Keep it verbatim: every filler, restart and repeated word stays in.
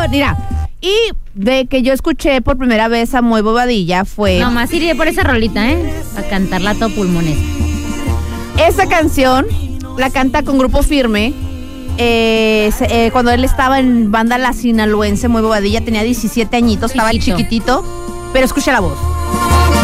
mira. Y de que yo escuché por primera vez a Muy Bobadilla fue... Nomás iré por esa rolita, ¿eh? A cantarla a todo pulmones. Esa canción la canta con Grupo Firme. Eh, se, eh, cuando él estaba en banda La Sinaloense, Muy Bobadilla, tenía diecisiete añitos, estaba Chiquito. chiquitito. Pero escucha la voz.